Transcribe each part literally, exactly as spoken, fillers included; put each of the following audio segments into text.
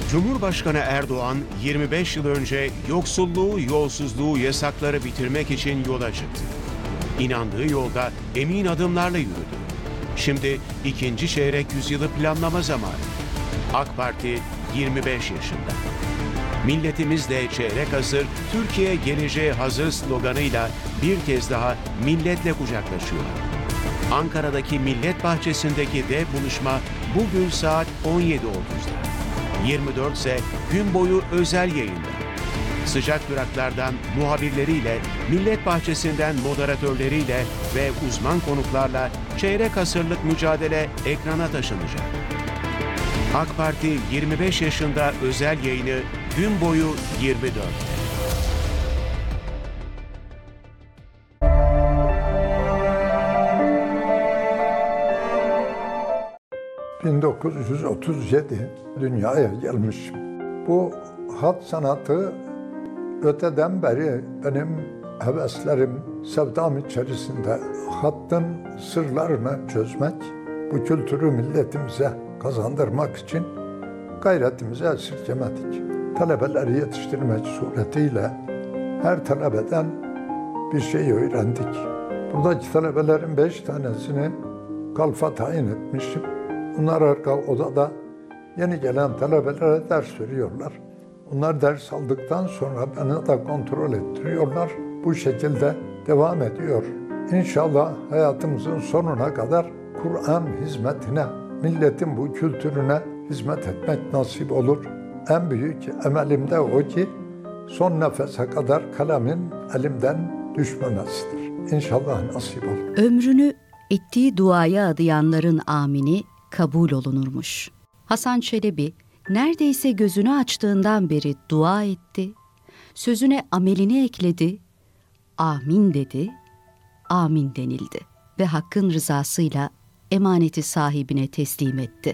Cumhurbaşkanı Erdoğan yirmi beş yıl önce yoksulluğu, yolsuzluğu, yasakları bitirmek için yola çıktı. İnandığı yolda emin adımlarla yürüdü. Şimdi ikinci çeyrek yüzyılı planlama zamanı. AK Parti yirmi beş yaşında. Milletimiz de çeyrek asır, Türkiye geleceğe hazır sloganıyla bir kez daha milletle kucaklaşıyor. Ankara'daki Millet Bahçesi'ndeki dev buluşma bugün saat on yedi otuzda. yirmi dört ise gün boyu özel yayında. Sıcak duraklardan muhabirleriyle, Millet Bahçesi'nden moderatörleriyle ve uzman konuklarla çeyrek asırlık mücadele ekrana taşınacak. AK Parti yirmi beş yaşında özel yayını gün boyu yirmi dörtte. bin dokuz yüz otuz yedi dünyaya gelmişim. Bu hat sanatı öteden beri benim heveslerim, sevdam içerisinde. Hattın sırlarını çözmek, bu kültürü milletimize kazandırmak için gayretimizi esirgemedik. Talebeleri yetiştirmek suretiyle her talebeden bir şey öğrendik. Buradaki talebelerin beş tanesini kalfa tayin etmişim. Bunlar arka odada yeni gelen talebelere ders veriyorlar. Onlar ders aldıktan sonra beni de kontrol ettiriyorlar. Bu şekilde devam ediyor. İnşallah hayatımızın sonuna kadar Kur'an hizmetine, milletin bu kültürüne hizmet etmek nasip olur. En büyük emelim de o ki son nefese kadar kalemin elimden düşmemesidir. İnşallah nasip olur. Ömrünü ettiği duaya adayanların amini kabul olunurmuş. Hasan Çelebi neredeyse gözünü açtığından beri dua etti, sözüne amelini ekledi, amin dedi, amin denildi ve Hakk'ın rızasıyla emaneti sahibine teslim etti.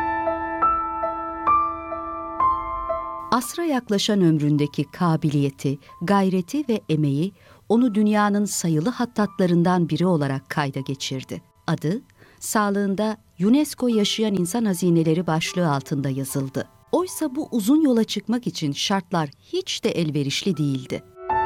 Asra yaklaşan ömründeki kabiliyeti, gayreti ve emeği onu dünyanın sayılı hattatlarından biri olarak kayda geçirdi. Adı, sağlığında UNESCO Yaşayan İnsan Hazineleri başlığı altında yazıldı. Oysa bu uzun yola çıkmak için şartlar hiç de elverişli değildi.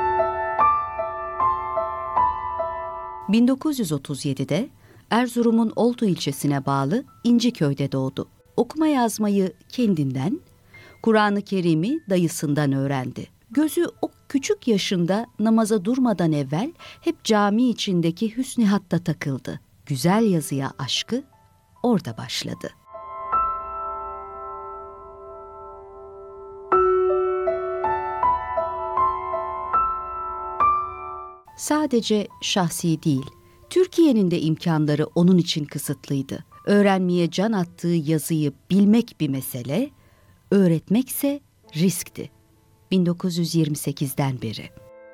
bin dokuz yüz otuz yedide Erzurum'un Oltu ilçesine bağlı İnciköy'de doğdu. Okuma yazmayı kendinden, Kur'an-ı Kerim'i dayısından öğrendi. Gözü o küçük yaşında namaza durmadan evvel hep cami içindeki hüsnü hatta takıldı. Güzel yazıya aşkı orada başladı. Sadece şahsi değil, Türkiye'nin de imkanları onun için kısıtlıydı. Öğrenmeye can attığı yazıyı bilmek bir mesele, öğretmekse riskti. bin dokuz yüz yirmi sekizden beri.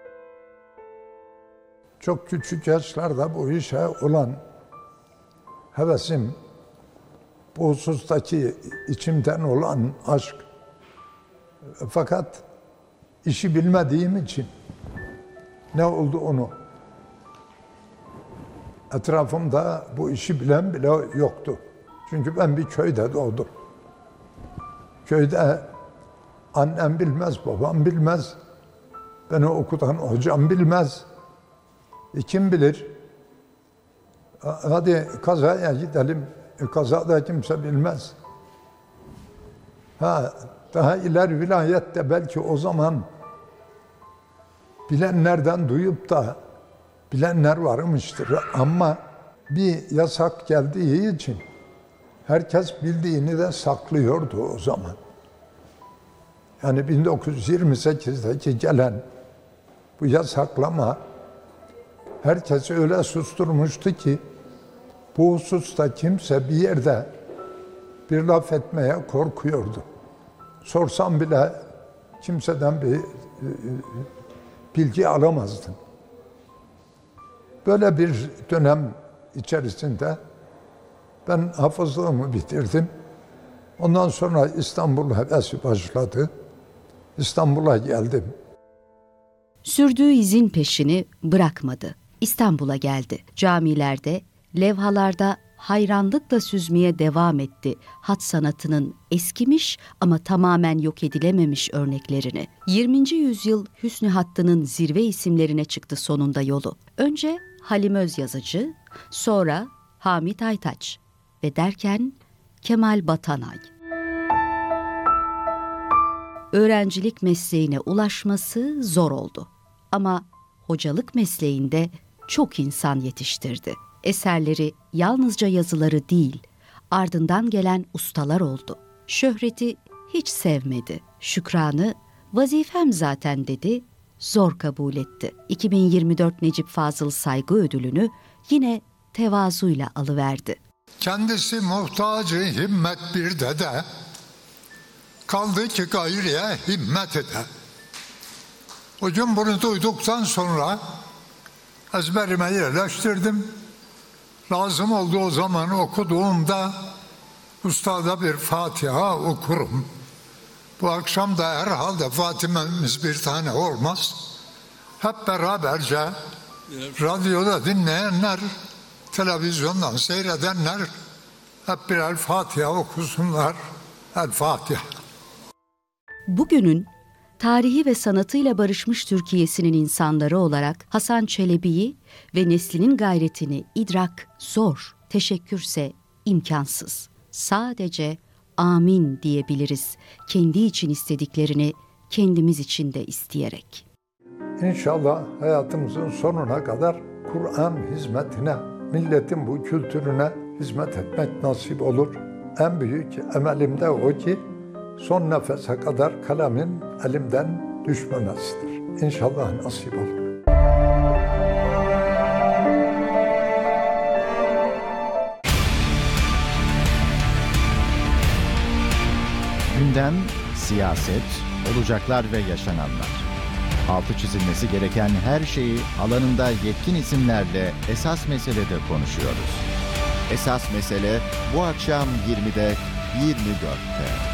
Çok küçük yaşlarda bu işe olan hevesim, bu husustaki içimden olan aşk. Fakat işi bilmediğim için ne oldu onu? Etrafımda bu işi bilen bile yoktu. Çünkü ben bir köyde doğdum. Köyde annem bilmez, babam bilmez, beni okutan hocam bilmez. E kim bilir? Hadi kazaya gidelim. E kazada kimse bilmez. Ha, daha ileri vilayette belki o zaman bilenlerden duyup da bilenler varmıştır. Ama bir yasak geldiği için herkes bildiğini de saklıyordu o zaman. Yani bin dokuz yüz yirmi sekizdeki gelen bu yasaklama herkesi öyle susturmuştu ki bu hususta kimse bir yerde bir laf etmeye korkuyordu. Sorsam bile kimseden bir bilgi alamazdım. Böyle bir dönem içerisinde ben hafızlığımı bitirdim. Ondan sonra İstanbul hevesi başladı. İstanbul'a geldim. Sürdüğü izin peşini bırakmadı. İstanbul'a geldi. Camilerde, levhalarda hayranlıkla süzmeye devam etti hat sanatının eskimiş ama tamamen yok edilememiş örneklerini. yirminci yüzyıl hüsnü hattının zirve isimlerine çıktı sonunda yolu. Önce Halim Özyazıcı, sonra Hamit Aytaç ve derken Kemal Batanay. Öğrencilik mesleğine ulaşması zor oldu. Ama hocalık mesleğinde çok insan yetiştirdi. Eserleri yalnızca yazıları değil, ardından gelen ustalar oldu. Şöhreti hiç sevmedi. Şükranı vazifem zaten dedi, zor kabul etti. iki bin yirmi dört Necip Fazıl Saygı Ödülünü yine tevazuyla alıverdi. Kendisi muhtacı himmet bir dede, kaldı ki gayriye himmet ede. Hocam bunu duyduktan sonra ezberime yerleştirdim. Lazım oldu o zaman okuduğumda ustada bir Fatiha okurum. Bu akşam da herhalde Fatiha'mız bir tane olmaz. Hep beraberce radyoda dinleyenler, televizyondan seyredenler hep birer Fatiha okusunlar. El Fatiha. Bugünün tarihi ve sanatıyla barışmış Türkiye'sinin insanları olarak Hasan Çelebi'yi ve neslinin gayretini idrak zor, teşekkürse imkansız. Sadece amin diyebiliriz kendi için istediklerini kendimiz için de isteyerek. İnşallah hayatımızın sonuna kadar Kur'an hizmetine, milletin bu kültürüne hizmet etmek nasip olur. En büyük emelim de o ki son nefese kadar kalemin elimden düşmemesidir. İnşallah nasip olur. Gündem, siyaset, olacaklar ve yaşananlar. Altı çizilmesi gereken her şeyi alanında yetkin isimlerle Esas Mesele'de konuşuyoruz. Esas Mesele bu akşam yirmide yirmi dörtte.